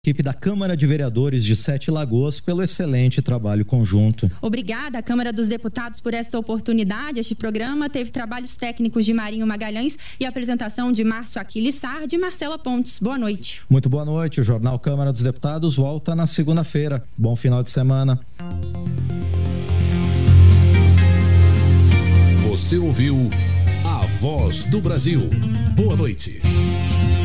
Equipe da Câmara de Vereadores de Sete Lagoas pelo excelente trabalho conjunto. Obrigada à Câmara dos Deputados por esta oportunidade. Este programa teve trabalhos técnicos de Marinho Magalhães e apresentação de Márcio Aquiles Sardi e Marcela Pontes. Boa noite. Muito boa noite. O Jornal Câmara dos Deputados volta na segunda-feira. Bom final de semana. Você ouviu A Voz do Brasil. Boa noite.